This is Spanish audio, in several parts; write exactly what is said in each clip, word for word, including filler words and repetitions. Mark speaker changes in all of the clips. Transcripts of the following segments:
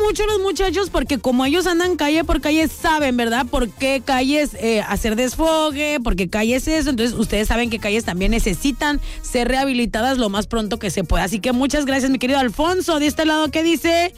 Speaker 1: mucho los muchachos porque como ellos andan calle por calle, saben, ¿verdad? Por qué calles eh, hacer desfogue, por qué calles eso. Entonces, ustedes saben que calles también necesitan ser rehabilitadas lo más pronto que se pueda. Así que muchas gracias, mi querido Alfonso. De este lado, ¿qué dice?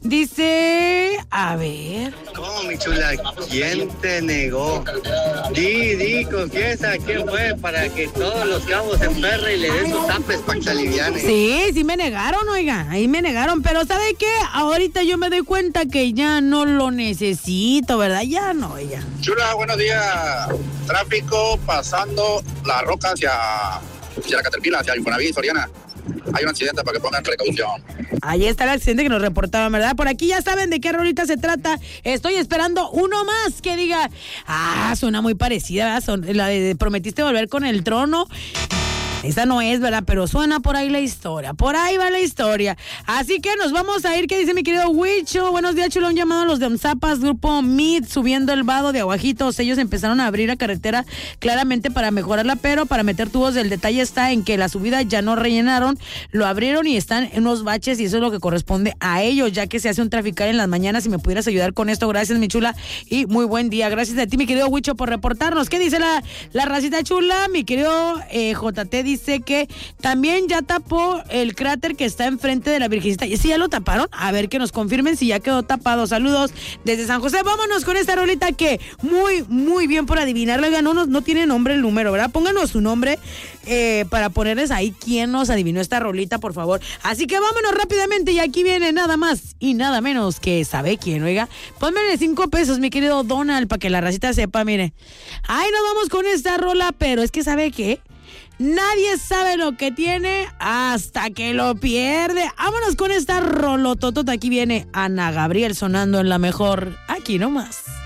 Speaker 1: Dice, a ver.
Speaker 2: ¿Cómo, mi chula? ¿Quién te negó? Di, di, confiesa, ¿quién fue? Para que todos los cabos se emperren y le den sus tapes para que se aliviane.
Speaker 1: Sí, sí me negaron, oiga, ahí me negaron, pero ¿sabe qué? Ahorita yo me doy cuenta que ya no lo necesito, ¿verdad? Ya no, ya.
Speaker 3: Chula, buenos días. Tráfico pasando la roca hacia, hacia la Caterpillar, hacia Infonavit, Soriana. Hay un accidente para que pongan precaución.
Speaker 1: Ahí está el accidente que nos reportaban, ¿verdad? Por aquí ya saben de qué rolita se trata. Estoy esperando uno más que diga, ah, suena muy parecida, ¿verdad? Son, la de Prometiste volver con el trono. Esa no es, ¿verdad? Pero suena por ahí la historia. Por ahí va la historia. Así que nos vamos a ir. ¿Qué dice mi querido Huicho? Buenos días, chulo. Un llamado a los de Onzapas, grupo M I D, subiendo el vado de Aguajitos. Ellos empezaron a abrir la carretera claramente para mejorarla, pero para meter tubos. El detalle está en que la subida ya no rellenaron, lo abrieron y están en unos baches y eso es lo que corresponde a ellos, ya que se hace un traficar en las mañanas. Si me pudieras ayudar con esto, gracias, mi chula. Y muy buen día. Gracias a ti, mi querido Huicho, por reportarnos. ¿Qué dice la, la racita chula? Mi querido eh, J T dice Dice que también ya tapó el cráter que está enfrente de la Virgencita. ¿Y si ya lo taparon? A ver que nos confirmen si ya quedó tapado. Saludos desde San José. Vámonos con esta rolita que muy, muy bien por adivinarlo. Oigan, no, no tiene nombre el número, ¿verdad? Pónganos su nombre eh, para ponerles ahí quién nos adivinó esta rolita, por favor. Así que vámonos rápidamente y aquí viene nada más y nada menos que sabe quién, oiga. Pónmele cinco pesos, mi querido Donald, para que la racita sepa, mire. Ay, nos vamos con esta rola, pero es que ¿sabe qué? Nadie sabe lo que tiene hasta que lo pierde. Vámonos con esta rolototota. Aquí viene Ana Gabriel sonando en la mejor. Aquí nomás.